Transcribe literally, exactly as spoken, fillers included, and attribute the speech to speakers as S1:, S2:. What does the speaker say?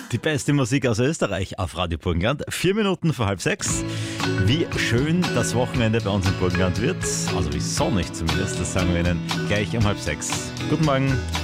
S1: Die beste Musik aus Österreich auf Radio Burgenland. Vier Minuten vor halb sechs. Wie schön das Wochenende bei uns in Burgenland wird. Also wie sonnig zumindest. Das sagen wir Ihnen gleich um halb sechs. Guten Morgen.